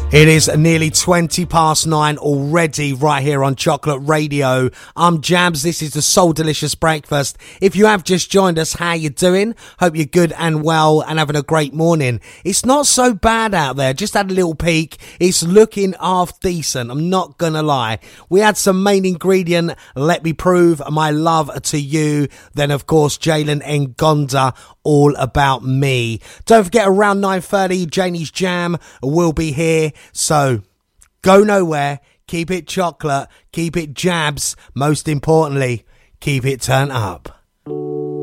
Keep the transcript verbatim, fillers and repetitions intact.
It is nearly twenty past nine already right here on Chocolate Radio. I'm Jabs. This is the Soul Delicious Breakfast. If you have just joined us, how you doing? Hope you're good and well and having a great morning. It's not so bad out there. Just had a little peek. It's looking half decent. I'm not going to lie. We had some main ingredient. Let me prove my love to you. Then, of course, Jalen Ngonda. All about me. Don't forget, around nine thirty, Janie's Jam will be here. So go nowhere. Keep it chocolate. Keep it Jabs. Most importantly, keep it turned up.